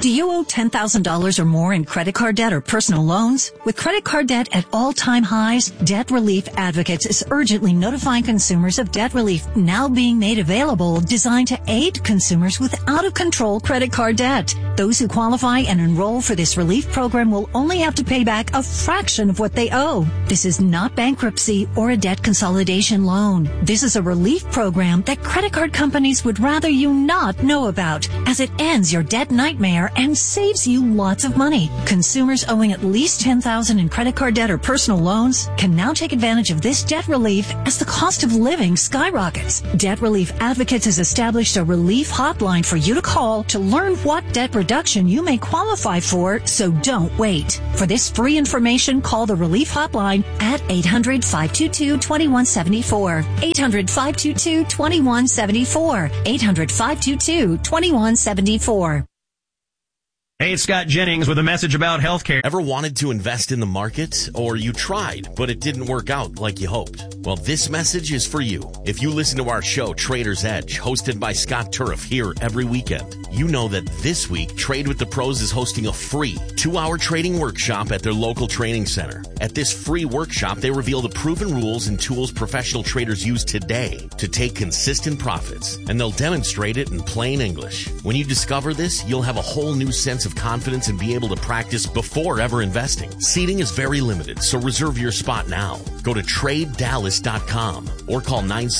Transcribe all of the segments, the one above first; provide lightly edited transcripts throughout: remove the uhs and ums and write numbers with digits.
Do you owe $10,000 or more in credit card debt or personal loans? With credit card debt at all-time highs, Debt Relief Advocates is urgently notifying consumers of debt relief now being made available, designed to aid consumers with out-of-control credit card debt. Those who qualify and enroll for this relief program will only have to pay back a fraction of what they owe. This is not bankruptcy or a debt consolidation loan. This is a relief program that credit card companies would rather you not know about, as it ends your debt nightmare and saves you lots of money. Consumers owing at least $10,000 in credit card debt or personal loans can now take advantage of this debt relief as the cost of living skyrockets. Debt Relief Advocates has established a relief hotline for you to call to learn what debt reduction you may qualify for, so don't wait. For this free information, call the relief hotline at 800-522-2174. 800-522-2174. 800-522-2174. Hey, it's Scott Jennings with a message about healthcare. Ever wanted to invest in the market? Or you tried, but it didn't work out like you hoped? Well, this message is for you. If you listen to our show, Trader's Edge, hosted by Scott Turf here every weekend, you know that this week, Trade with the Pros is hosting a free 2-hour trading workshop at their local training center. At this free workshop, they reveal the proven rules and tools professional traders use today to take consistent profits, and they'll demonstrate it in plain English. When you discover this, you'll have a whole new sense of confidence and be able to practice before ever investing. Seating is very limited, so reserve your spot now. Go to TradeDallas.com or call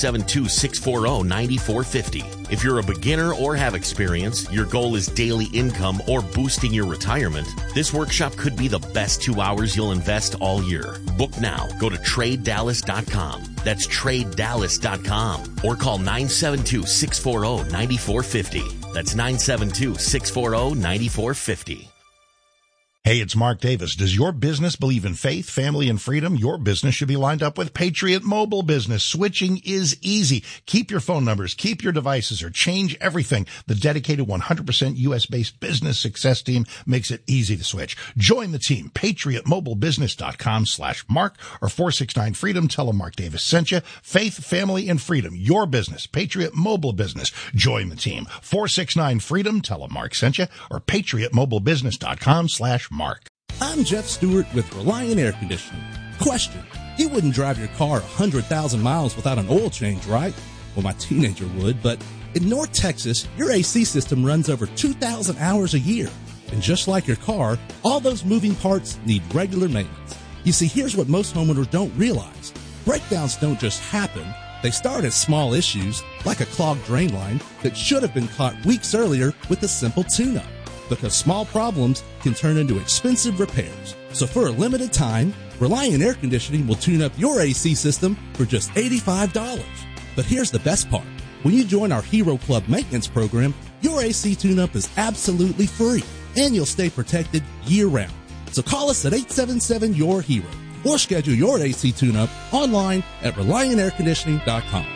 972-640-9450. If you're a beginner or have experience, your goal is daily income or boosting your retirement, this workshop could be the best 2 hours you'll invest all year. Book now. Go to TradeDallas.com. That's TradeDallas.com or call 972-640-9450. That's 972-640-9450. Hey, it's Mark Davis. Does your business believe in faith, family, and freedom? Your business should be lined up with Patriot Mobile Business. Switching is easy. Keep your phone numbers, keep your devices, or change everything. The dedicated 100% U.S.-based business success team makes it easy to switch. Join the team. PatriotMobileBusiness.com/Mark or 469-FREEDOM. Tell them Mark Davis sent you. Faith, family, and freedom. Your business. Patriot Mobile Business. Join the team. 469-FREEDOM. Tell them Mark sent you or PatriotMobileBusiness.com/Mark. I'm Jeff Stewart with Reliant Air Conditioning. Question: you wouldn't drive your car 100,000 miles without an oil change, right? Well, my teenager would, but in North Texas, your AC system runs over 2,000 hours a year. And just like your car, all those moving parts need regular maintenance. You see, here's what most homeowners don't realize. Breakdowns don't just happen. They start as small issues, like a clogged drain line that should have been caught weeks earlier with a simple tune-up. Because small problems can turn into expensive repairs. So for a limited time, Reliant Air Conditioning will tune up your AC system for just $85. But here's the best part. When you join our Hero Club maintenance program, your AC tune-up is absolutely free, and you'll stay protected year-round. So call us at 877-YOUR-HERO or schedule your AC tune-up online at ReliantAirConditioning.com.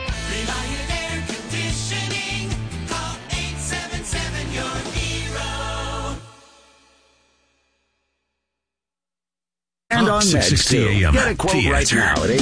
And on Med2. Get a quote right now at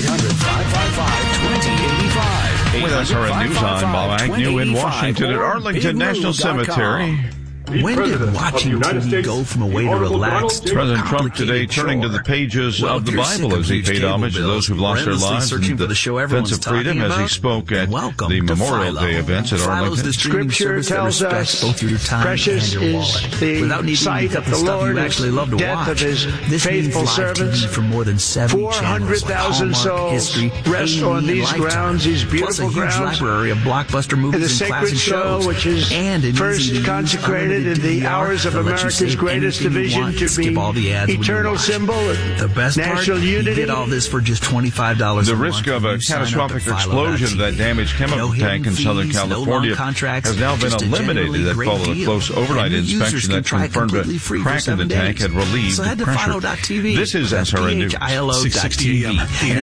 800-555-2085. With SRN News, I'm Bob Agnew in Washington at Arlington National Cemetery. When did watching TV go from a way to relax to President Trump today turning to the pages of the Bible as he paid homage to those who've lost their lives in the defense of freedom as he spoke at the Memorial Day events at Arlington. Scripture tells us precious is the sight of the Lord, the death of his faithful servants. 400,000 souls rest on these grounds, these beautiful grounds, in the sacred soil which is first consecrated in the hours of America's greatest division to be eternal symbol of national unity. Get all this for just $25 The risk of a catastrophic explosion of that damaged chemical tank in Southern California has now been eliminated. That followed a close overnight inspection that confirmed a crack in the tank had relieved the pressure. This is SRN News. 660 AM.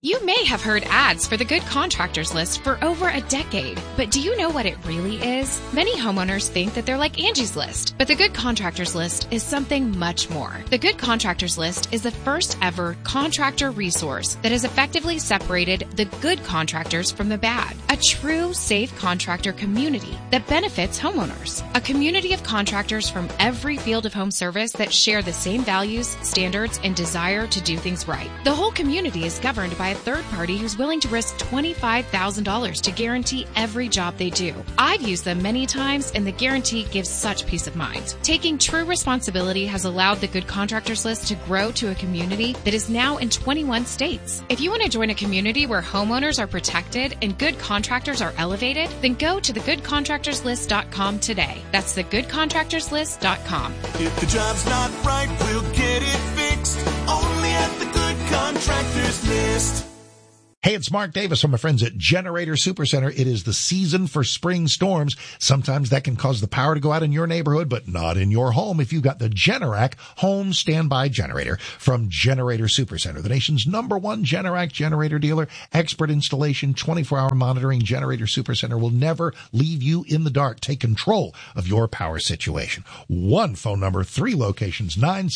You may have heard ads for the Good Contractors List for over a decade, but do you know what it really is? Many homeowners think that they're like Angie's List, but the Good Contractors List is something much more. The Good Contractors List is the first ever contractor resource that has effectively separated the good contractors from the bad. A true, safe contractor community that benefits homeowners. A community of contractors from every field of home service that share the same values, standards, and desire to do things right. The whole community is governed by a third party who's willing to risk $25,000 to guarantee every job they do. I've used them many times, and the guarantee gives such peace of mind. Taking true responsibility has allowed the Good Contractors List to grow to a community that is now in 21 states. If you want to join a community where homeowners are protected and good contractors are elevated, then go to thegoodcontractorslist.com today. That's thegoodcontractorslist.com. If the job's not right, we'll get it fixed. Only at the Good Contractors List. Hey, it's Mark Davis from my friends at Generator Supercenter. It is the season for spring storms. Sometimes that can cause the power to go out in your neighborhood, but not in your home if you've got the Generac home standby generator from Generator Supercenter, the nation's #1 Generac generator dealer. Expert installation, 24-hour monitoring. Generator Supercenter will never leave you in the dark. Take control of your power situation. One phone number, 3 locations,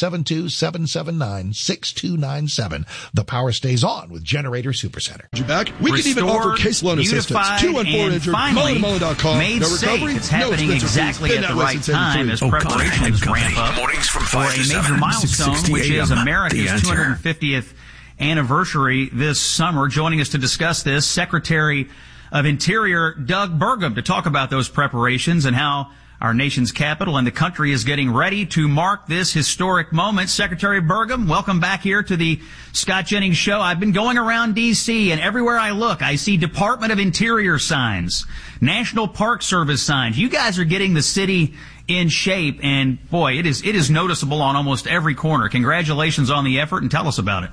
972-779-6297. The power stays on with Generator Supercenter. Back. We can even offer case loan assistance. 214-injured. Mullen.com. Made no safe. recovery. It's happening exactly at the right time as preparations ramp up for a major milestone, which is America's 250th anniversary this summer. Joining us to discuss this, Secretary of Interior Doug Burgum, to talk about those preparations and how our nation's capital and the country is getting ready to mark this historic moment. Secretary Burgum, welcome back here to the Scott Jennings Show. I've been going around D.C., and everywhere I look, I see Department of Interior signs, National Park Service signs. You guys are getting the city in shape, and boy, it is noticeable on almost every corner. Congratulations on the effort, and tell us about it.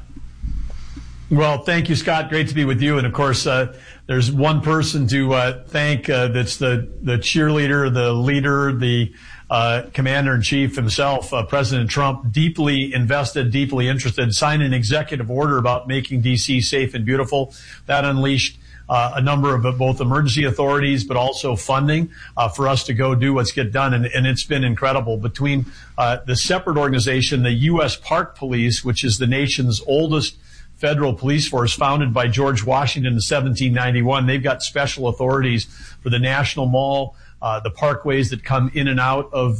Well, thank you, Scott. Great to be with you. And, of course, there's one person to thank that's the cheerleader, the leader, the commander-in-chief himself, President Trump, deeply invested, deeply interested, signed an executive order about making D.C. safe and beautiful. That unleashed a number of both emergency authorities, but also funding for us to go do what's get done. And it's been incredible. Between the separate organization, the U.S. Park Police, which is the nation's oldest federal police force, founded by George Washington in 1791. They've got special authorities for the National Mall, the parkways that come in and out of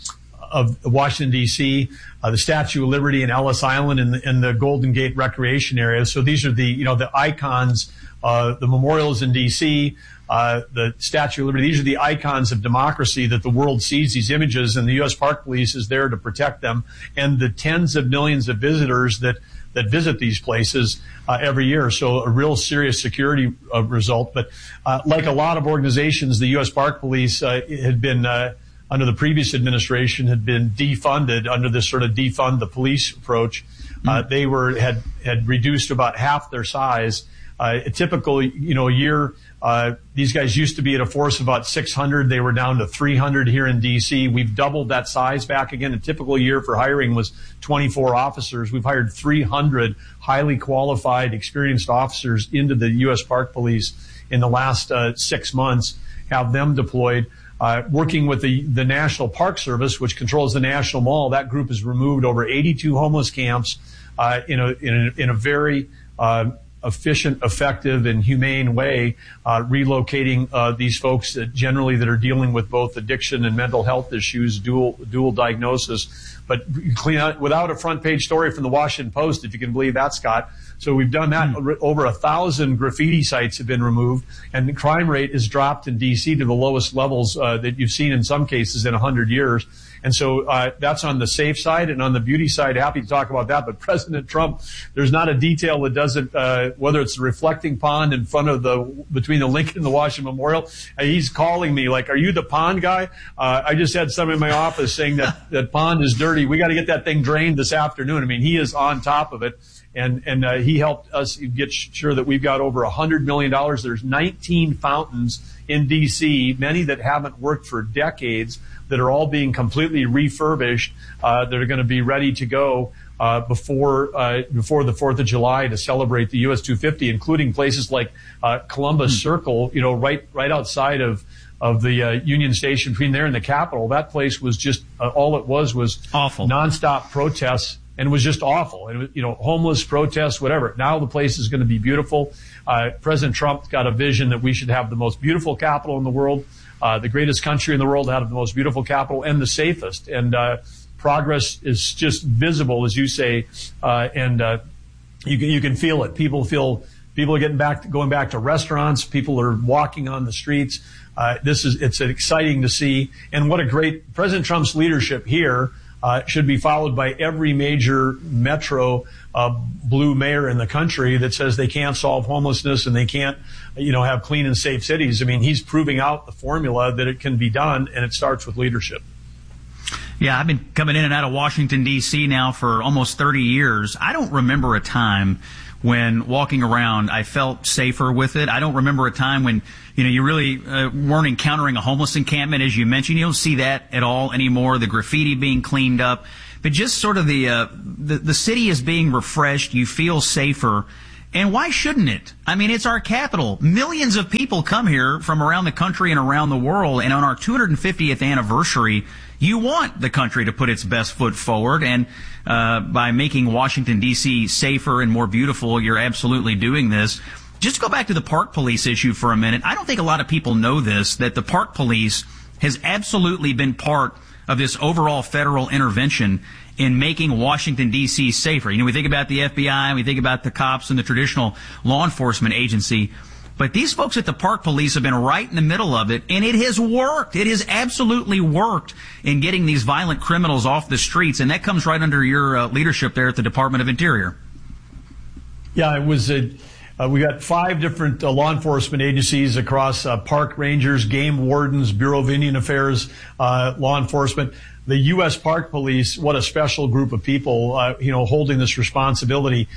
Washington, D.C., the Statue of Liberty and Ellis Island and the Golden Gate Recreation Area. So these are the icons, the memorials in D.C., the Statue of Liberty. These are the icons of democracy that the world sees these images, and the U.S. Park Police is there to protect them. And the tens of millions of visitors that visit these places every year. So a real serious security result. But like a lot of organizations, the U.S. Park Police had been, under the previous administration, had been defunded under this sort of defund the police approach. They had reduced about half their size. A typical, year, these guys used to be at a force of about 600. They were down to 300 here in D.C. We've doubled that size back again. A typical year for hiring was 24 officers. We've hired 300 highly qualified, experienced officers into the U.S. Park Police in the last 6 months, have them deployed. Working with the National Park Service, which controls the National Mall, that group has removed over 82 homeless camps in a very efficient, effective, and humane way, relocating these folks that are dealing with both addiction and mental health issues, dual diagnosis, but clean out without a front page story from the Washington Post, if you can believe that, Scott. So we've done that. Over 1,000 graffiti sites have been removed, and the crime rate has dropped in D.C. to the lowest levels that you've seen in some cases in 100 years. And so that's on the safe side. And on the beauty side, happy to talk about that. But President Trump, there's not a detail that doesn't, whether it's the reflecting pond in front of between the Lincoln and the Washington Memorial, he's calling me like, are you the pond guy? I just had someone in my office saying that pond is dirty. We got to get that thing drained this afternoon. I mean, he is on top of it. And he helped us get sure that we've got over $100 million. There's 19 fountains in D.C., many that haven't worked for decades, that are all being completely refurbished, that are going to be ready to go before the 4th of July to celebrate the US 250, including places like Columbus Circle, right outside of the Union Station between there and the Capitol. That place was just all it was awful, nonstop protests, and it was just awful. And homeless protests, whatever. Now the place is going to be beautiful. President Trump's got a vision that we should have the most beautiful capital in the world, the greatest country in the world to have the most beautiful capital and the safest. And progress is just visible, as you say, and you can feel it. People are going back to restaurants. People are walking on the streets. It's exciting to see, and what a great President Trump's leadership here should be followed by every major metro blue mayor in the country that says they can't solve homelessness and they can't, have clean and safe cities. I mean, he's proving out the formula that it can be done, and it starts with leadership. Yeah, I've been coming in and out of Washington, D.C. now for almost 30 years. I don't remember a time when walking around I felt safer with it. I don't remember a time when, you really weren't encountering a homeless encampment, as you mentioned. You don't see that at all anymore, the graffiti being cleaned up. But just sort of the city is being refreshed. You feel safer. And why shouldn't it? I mean, it's our capital. Millions of people come here from around the country and around the world. And on our 250th anniversary, you want the country to put its best foot forward. And by making Washington, D.C. safer and more beautiful, you're absolutely doing this. Just to go back to the park police issue for a minute, I don't think a lot of people know this, that the park police has absolutely been part of this overall federal intervention in making Washington, D.C. safer. We think about the FBI, we think about the cops and the traditional law enforcement agency, but these folks at the park police have been right in the middle of it, and it has worked. It has absolutely worked in getting these violent criminals off the streets, and that comes right under your leadership there at the Department of Interior. Yeah, it was we got 5 different law enforcement agencies across park rangers, game wardens, Bureau of Indian Affairs, law enforcement. The U.S. Park Police, what a special group of people, holding this responsibility.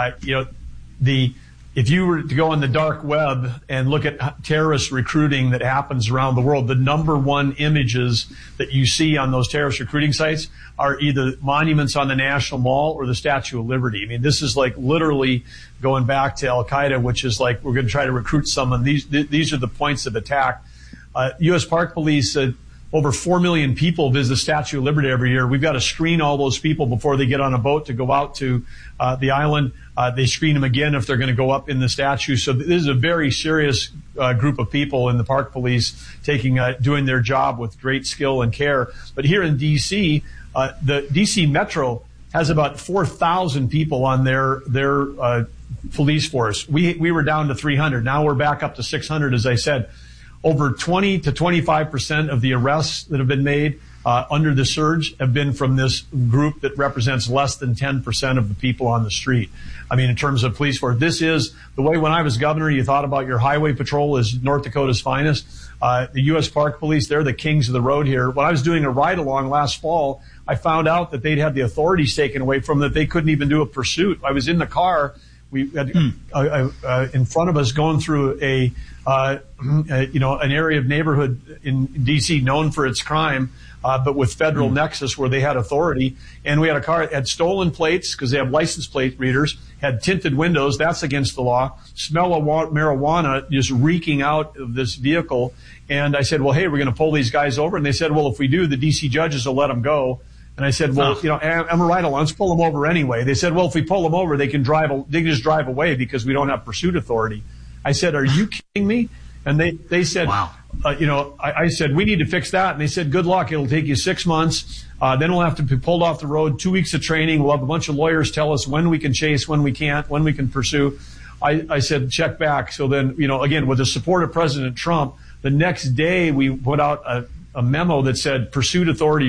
If you were to go on the dark web and look at terrorist recruiting that happens around the world, the number one images that you see on those terrorist recruiting sites are either monuments on the National Mall or the Statue of Liberty. I mean, this is like literally going back to Al-Qaeda, which is like, we're going to try to recruit someone. These are the points of attack. U.S. Park Police, over 4 million people visit the Statue of Liberty every year. We've got to screen all those people before they get on a boat to go out to the island. They screen them again if they're going to go up in the statue. So this is a very serious group of people in the Park Police doing their job with great skill and care. But here in D.C., the D.C. Metro has about 4,000 people on their police force. We were down to 300. Now we're back up to 600, as I said. Over 20 to 25% of the arrests that have been made under the surge have been from this group that represents less than 10% of the people on the street. I mean, in terms of police force, this is the way when I was governor, you thought about your highway patrol as North Dakota's finest. The U.S. Park Police, they're the kings of the road here. When I was doing a ride-along last fall, I found out that they'd had the authorities taken away from them, that they couldn't even do a pursuit. I was in the car. We had in front of us going through an area of neighborhood in D.C. known for its crime, but with federal nexus where they had authority. And we had a car that had stolen plates because they have license plate readers, had tinted windows. That's against the law. Smell of marijuana just reeking out of this vehicle. And I said, well, hey, we're going to pull these guys over. And they said, well, if we do, the D.C. judges will let them go. And I said, well, I'm a ride-along. Let's pull them over anyway. They said, well, if we pull them over, they can just drive away because we don't have pursuit authority. I said, are you kidding me? And they said, wow. I said, we need to fix that. And they said, good luck. It'll take you 6 months. Then we'll have to be pulled off the road, 2 weeks of training. We'll have a bunch of lawyers tell us when we can chase, when we can't, when we can pursue. I said, check back. So then, again, with the support of President Trump, the next day we put out a memo that said pursuit authority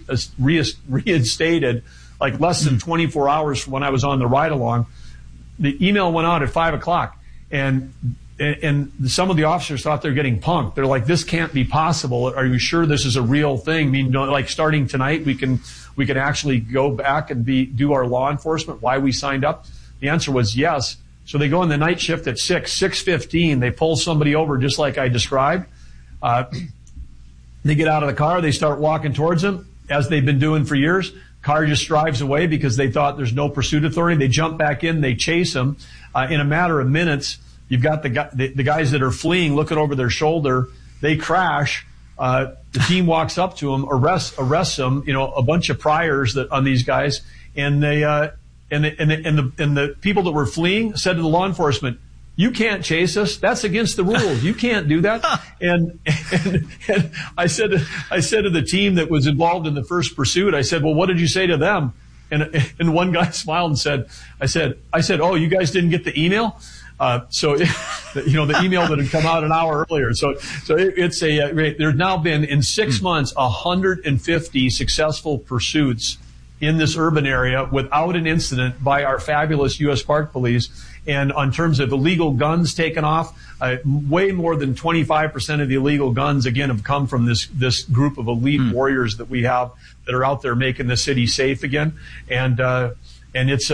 reinstated, like less than 24 hours from when I was on the ride-along. The email went out at 5 o'clock, and some of the officers thought they're getting punked. They're like, this can't be possible. Are you sure this is a real thing? I mean, like starting tonight, we can actually go back and do our law enforcement, why we signed up? The answer was yes. So they go on the night shift at 6:15. They pull somebody over just like I described. They get out of the car. They start walking towards them, as they've been doing for years. Car just drives away because they thought there's no pursuit authority. They jump back in, they chase him. In a matter of minutes, you've got the guys that are fleeing looking over their shoulder. They crash. The team walks up to them, arrests them. A bunch of priors on these guys, and the people that were fleeing said to the law enforcement, "You can't chase us. That's against the rules. You can't do that." And I said to the team that was involved in the first pursuit, I said, "Well, what did you say to them?" And one guy smiled and said, "I said, oh, you guys didn't get the email?" The email that had come out an hour earlier. So there's now been in 6 months 150 successful pursuits in this urban area without an incident by our fabulous U.S. Park Police. And on terms of illegal guns taken off, way more than 25% of the illegal guns, again, have come from this group of elite warriors that we have that are out there making the city safe again. And it's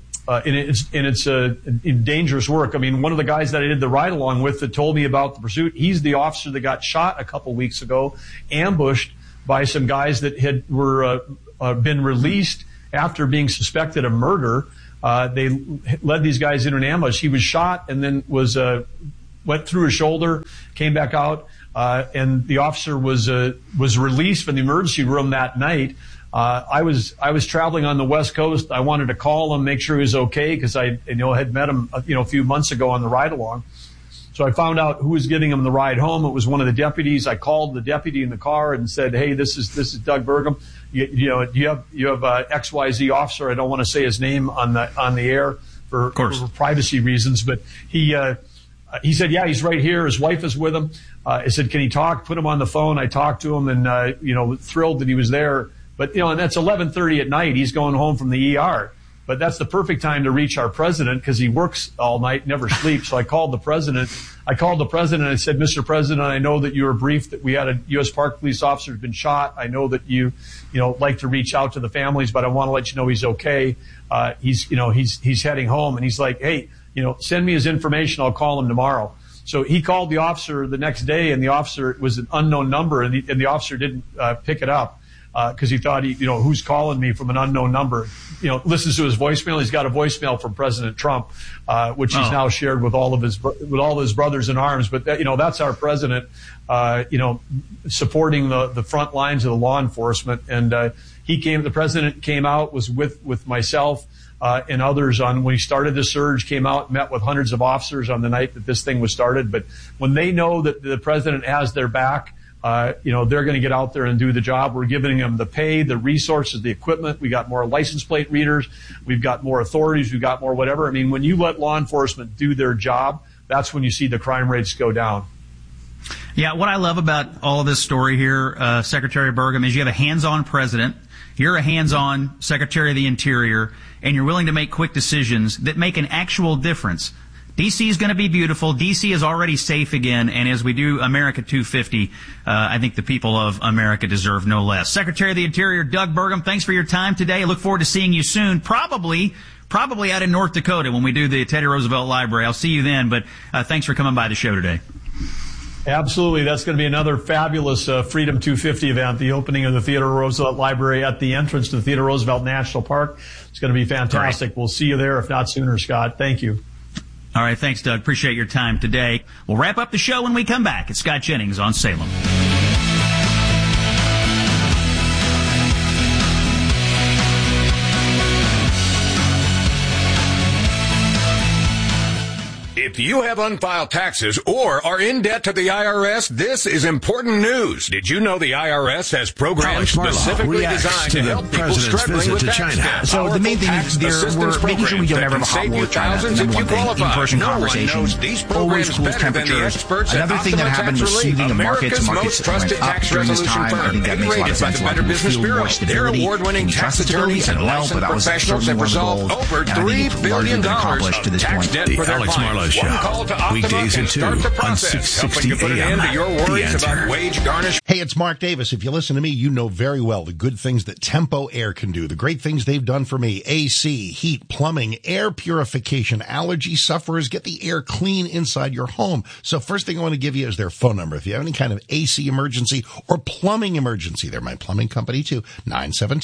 dangerous work. I mean, one of the guys that I did the ride along with that told me about the pursuit, he's the officer that got shot a couple weeks ago, ambushed by some guys that were been released after being suspected of murder. They led these guys into an ambush. He was shot and then went through his shoulder, came back out, and the officer was released from the emergency room that night. I was traveling on the West Coast. I wanted to call him, make sure he was okay, because I had met him a few months ago on the ride along. So I found out who was giving him the ride home. It was one of the deputies. I called the deputy in the car and said, "Hey, this is Doug Burgum. You have XYZ officer. I don't want to say his name on the air for privacy reasons, but he said, yeah, he's right here. His wife is with him. I said, can he talk? Put him on the phone. I talked to him and thrilled that he was there. But and that's 11:30 at night. He's going home from the ER. But that's the perfect time to reach our president because he works all night, never sleeps. So I called the president. I said, Mr. President, I know that you were briefed that we had a U.S. Park Police officer who's been shot. I know that you like to reach out to the families, but I want to let you know he's okay. He's heading home. And he's like, hey, send me his information. I'll call him tomorrow. So he called the officer the next day, and the officer was an unknown number, and the officer didn't pick it up. Because he thought who's calling me from an unknown number? Listens to his voicemail. He's got a voicemail from President Trump, which he's now shared with all of his brothers in arms. But that's our president, supporting the front lines of the law enforcement. And the president came out, was with myself and others when he started the surge. Came out, met with hundreds of officers on the night that this thing was started. But when they know that the president has their back, they're going to get out there and do the job. We're giving them the pay, the resources, the equipment. We got more license plate readers. We've got more authorities. We've got more whatever. I mean, when you let law enforcement do their job, that's when you see the crime rates go down. Yeah, what I love about all of this story here, Secretary Burgum, is you have a hands-on president. You're a hands-on Secretary of the Interior, and you're willing to make quick decisions that make an actual difference. D.C. is going to be beautiful. D.C. is already safe again, and as we do America 250, I think the people of America deserve no less. Secretary of the Interior Doug Burgum, thanks for your time today. I look forward to seeing you soon, probably out in North Dakota when we do the Teddy Roosevelt Library. I'll see you then, but thanks for coming by the show today. Absolutely. That's going to be another fabulous Freedom 250 event, the opening of the Theodore Roosevelt Library at the entrance to the Theodore Roosevelt National Park. It's going to be fantastic. Great. We'll see you there, if not sooner, Scott. Thank you. All right, thanks, Doug. Appreciate your time today. We'll wrap up the show when we come back. It's Scott Jennings on Salem. If you have unfiled taxes or are in debt to the IRS, this is important news. Did you know the IRS has programs specifically designed to help people struggling with tax debt? So the main thing is we're making sure we don't ever have a hot war with China. Number one thing, in-person conversations, always cool temperatures. Another thing that happened was soothing of markets. Markets went up during this time. I think that makes a lot of sense. A lot of people feel more stability. Can you trust the stability? I don't know, but that was certainly one of the goals. And I think it's largely been accomplished to this point. The Alex Marlow Show. Weekdays at 2 on 660 AM. The Answer. Hey, it's Mark Davis. If you listen to me, you know very well the good things that Tempo Air can do, the great things they've done for me. AC, heat, plumbing, air purification. Allergy sufferers get the air clean inside your home. So first thing I want to give you is their phone number. If you have any kind of AC emergency or plumbing emergency, they're my plumbing company too, 972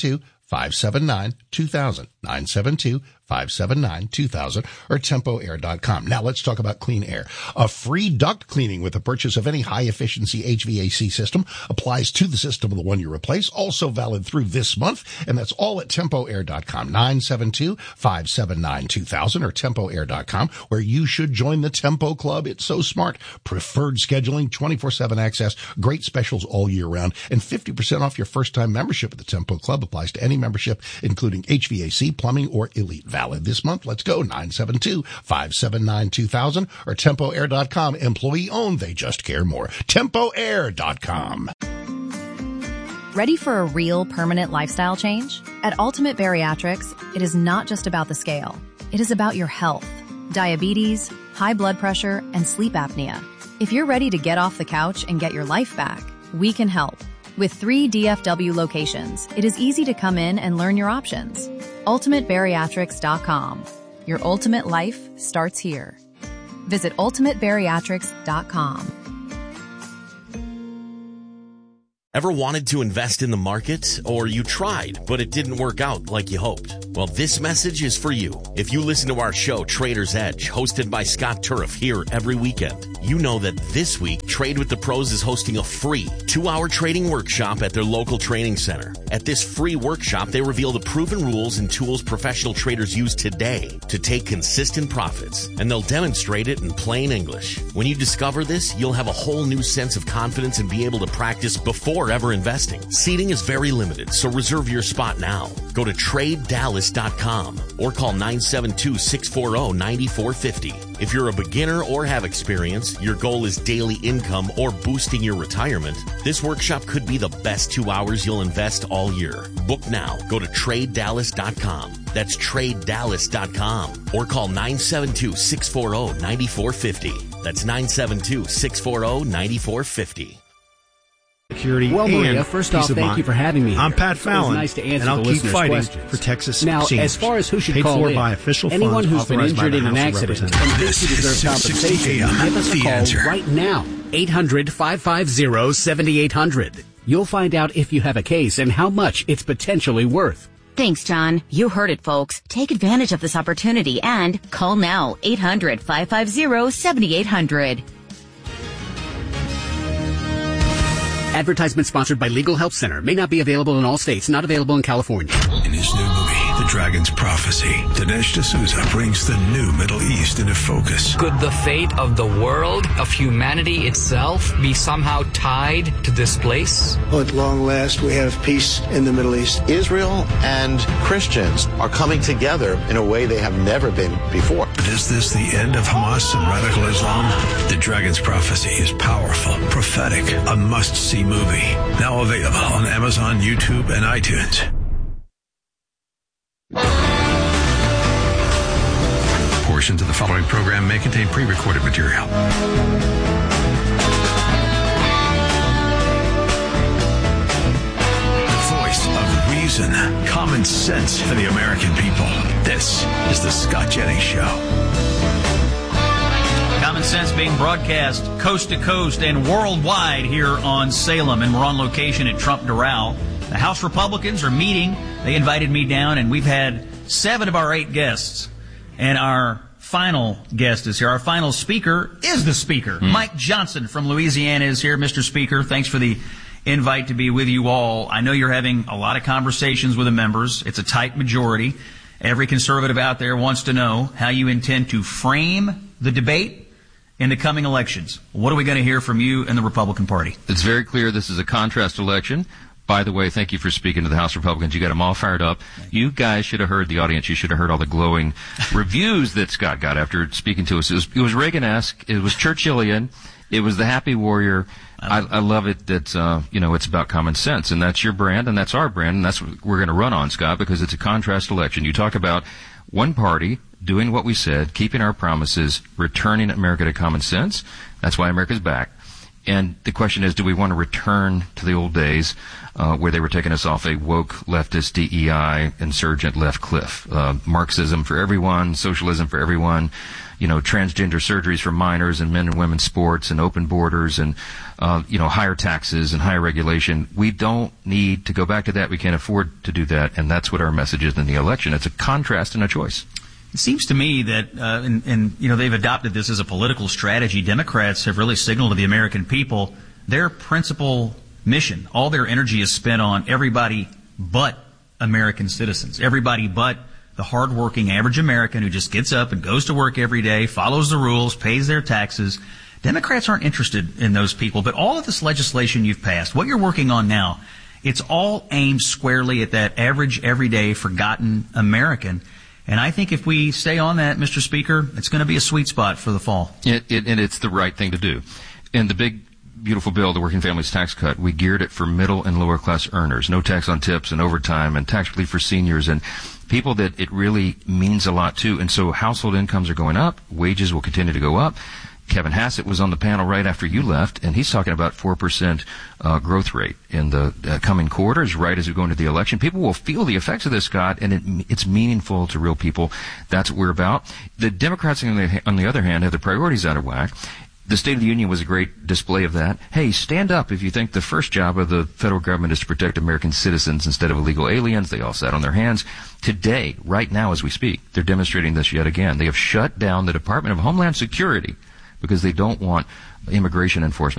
972-579-2000. 972-579-2000 or TempoAir.com. Now let's talk about Clean Air. A free duct cleaning with the purchase of any high-efficiency HVAC system applies to the system of the one you replace, also valid through this month, and that's all at TempoAir.com. 972-579-2000 or TempoAir.com, where you should join the Tempo Club. It's so smart. Preferred scheduling, 24/7 access, great specials all year round, and 50% off your first-time membership at the Tempo Club applies to any membership, including HVAC, plumbing, or Elite. Valid this month. Let's go. 972-579-2000 or TempoAir.com. Employee owned. They just care more. TempoAir.com. Ready for a real permanent lifestyle change? At Ultimate Bariatrics, it is not just about the scale. It is about your health, diabetes, high blood pressure, and sleep apnea. If you're ready to get off the couch and get your life back, we can help. With 3 DFW locations, it is easy to come in and learn your options. UltimateBariatrics.com. Your ultimate life starts here. Visit UltimateBariatrics.com. Ever wanted to invest in the market? Or you tried, but it didn't work out like you hoped? Well, this message is for you. If you listen to our show, Trader's Edge, hosted by Scott Turf here every weekend, you know that this week, Trade with the Pros is hosting a free 2-hour trading workshop at their local training center. At this free workshop, they reveal the proven rules and tools professional traders use today to take consistent profits, and they'll demonstrate it in plain English. When you discover this, you'll have a whole new sense of confidence and be able to practice before ever investing. Seating is very limited, so reserve your spot now. Go to TradeDallas.com or call 972-640-9450. If you're a beginner or have experience, your goal is daily income or boosting your retirement, this workshop could be the best 2 hours you'll invest all year. Book now. Go to TradeDallas.com. That's TradeDallas.com or call 972-640-9450. That's 972-640-9450. Security. Well, Maria, first off, thank you for having me here. I'm Pat Fallon, nice to answer and I'll keep fighting questions. for Texas Now, seniors. as far as who should Paid call for in, by official anyone funds who's been injured in an accident and thinks he deserves compensation, give us a call right now. 800-550-7800. You'll find out if you have a case and how much it's potentially worth. Thanks, John. You heard it, folks. Take advantage of this opportunity and call now. 800-550-7800. Advertisement sponsored by Legal Help Center. May not be available in all states. Not available in California. In his new movie, The Dragon's Prophecy, Dinesh D'Souza brings the new Middle East into focus. Could the fate of the world, of humanity itself, be somehow tied to this place? At long last, we have peace in the Middle East. Israel and Christians are coming together in a way they have never been before. But is this the end of Hamas and radical Islam? The Dragon's Prophecy is powerful, prophetic, a must-see movie. Now available on Amazon, YouTube, and iTunes. Portions of the following program may contain pre-recorded material. The voice of reason, common sense for the American people. This is the Scott Jennings Show. Common Sense being broadcast coast to coast and worldwide here on Salem, and we're on location at Trump Doral. The House Republicans are meeting. They invited me down, and we've had 7 of our 8 guests. And our final guest is here. Our final speaker is the Speaker. Mike Johnson from Louisiana is here. Mr. Speaker, thanks for the invite to be with you all. I know you're having a lot of conversations with the members. It's a tight majority. Every conservative out there wants to know how you intend to frame the debate in the coming elections. What are we going to hear from you and the Republican Party? It's very clear this is a contrast election. By the way, thank you for speaking to the House Republicans. You got them all fired up. You guys should have heard, the audience, you should have heard all the glowing reviews that Scott got after speaking to us. It was Reagan-esque. It was Churchillian. It was the happy warrior. I love it that, it's about common sense. And that's your brand, and that's our brand, and that's what we're going to run on, Scott, because it's a contrast election. You talk about one party doing what we said, keeping our promises, returning America to common sense. That's why America's back. And the question is, do we want to return to the old days where they were taking us off a woke leftist DEI insurgent left cliff? Marxism for everyone, socialism for everyone, transgender surgeries for minors and men and women's sports and open borders and, higher taxes and higher regulation. We don't need to go back to that. We can't afford to do that. And that's what our message is in the election. It's a contrast and a choice. It seems to me that, they've adopted this as a political strategy. Democrats have really signaled to the American people their principal mission. All their energy is spent on everybody but American citizens. Everybody but the hardworking average American who just gets up and goes to work every day, follows the rules, pays their taxes. Democrats aren't interested in those people. But all of this legislation you've passed, what you're working on now, it's all aimed squarely at that average, everyday, forgotten American. And I think if we stay on that, Mr. Speaker, it's going to be a sweet spot for the fall. And it's the right thing to do. And the big, beautiful bill, the Working Families Tax Cut, we geared it for middle and lower class earners. No tax on tips and overtime and tax relief for seniors and people that it really means a lot to. And so household incomes are going up. Wages will continue to go up. Kevin Hassett was on the panel right after you left, and he's talking about 4% growth rate in the coming quarters, right as we go into the election. People will feel the effects of this, Scott, and it's meaningful to real people. That's what we're about. The Democrats, on the other hand, have their priorities out of whack. The State of the Union was a great display of that. Hey, stand up if you think the first job of the federal government is to protect American citizens instead of illegal aliens. They all sat on their hands. Today, right now as we speak, they're demonstrating this yet again. They have shut down the Department of Homeland Security because they don't want immigration enforcement